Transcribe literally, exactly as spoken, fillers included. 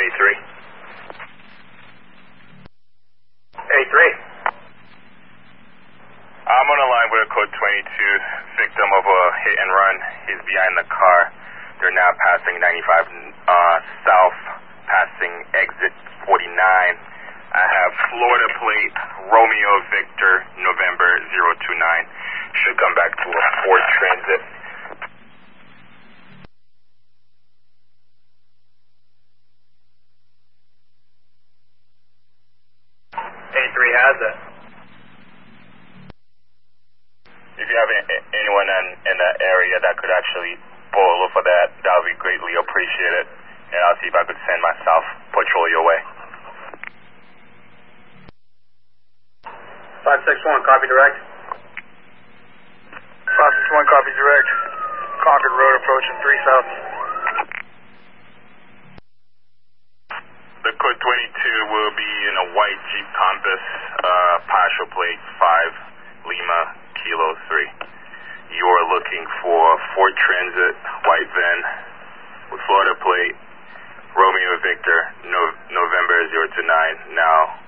A three. A three. I'm on a line with a code twenty-two, victim of a hit and run. He's behind the car. They're now passing ninety-five uh, south, passing exit forty-nine. I have Florida plate, Romeo Victor, November zero two nine. Should come back to a Ford Transit. A three has it. If you have any, anyone in, in that area that could actually pull for that, that would be greatly appreciated. And I'll see if I could send my South Patrol your way. five six one, copy direct. five six one, copy direct. Concord Road approaching three south. The code twenty-two will be in a white Jeep Compass, uh, partial plate five, Lima, Kilo three. You are looking for Ford Transit, white van, with Florida plate, Romeo Victor, no, November zero two nine, now